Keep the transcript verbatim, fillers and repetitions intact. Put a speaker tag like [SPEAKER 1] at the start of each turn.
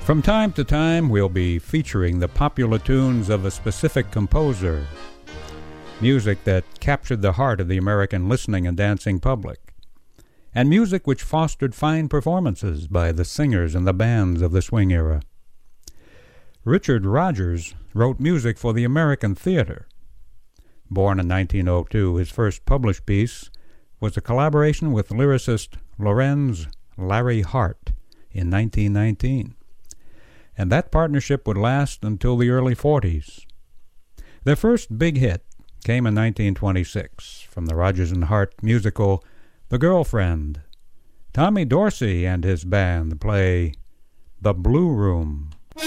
[SPEAKER 1] From time to time, we'll be featuring the popular tunes of a specific composer, music that captured the heart of the American listening and dancing public, and music which fostered fine performances by the singers and the bands of the swing era. Richard Rodgers wrote music for the American theater. Born in nineteen oh two, his first published piece was a collaboration with lyricist Lorenz Larry Hart in nineteen nineteen. And that partnership would last until the early forties. Their first big hit came in nineteen twenty-six from the Rodgers and Hart musical The Girlfriend. Tommy Dorsey and his band play The Blue Room.